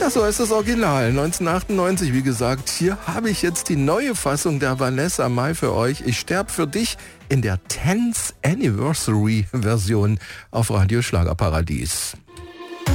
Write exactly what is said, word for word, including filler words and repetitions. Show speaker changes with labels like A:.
A: Tja, so ist das Original. neunzehnhundertachtundneunzig, wie gesagt. Hier habe ich jetzt die neue Fassung der Vanessa Mai für euch. Ich sterb für dich in der tenth Anniversary Version auf Radio Schlagerparadies.